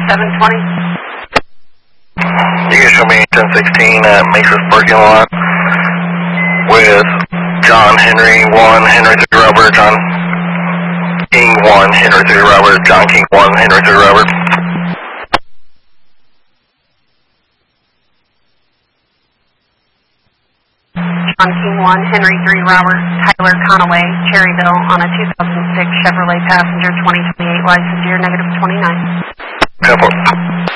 720. You can show me 1016 at Maker's parking lot with John Henry 1, Henry 3 Robert, John King 1, Henry 3 Robert, John King 1, Henry 3 Robert. John King 1, Henry 3 Robert, Tyler Conaway, Cherryville on a 2006 Chevrolet Passenger 2028 license year, -29. 10-4.